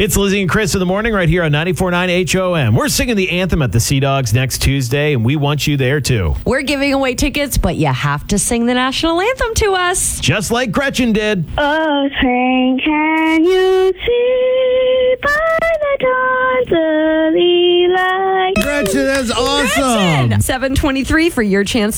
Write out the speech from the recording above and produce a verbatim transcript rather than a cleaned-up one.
It's Lizzie and Chris in the morning right here on ninety-four point nine H O M. We're singing the anthem at the Sea Dogs next Tuesday, and we want you there too. We're giving away tickets, but you have to sing the national anthem to us. Just like Gretchen did. Oh, train, can you see by the dawn's early light? Gretchen, that's awesome. seven twenty-three for your chance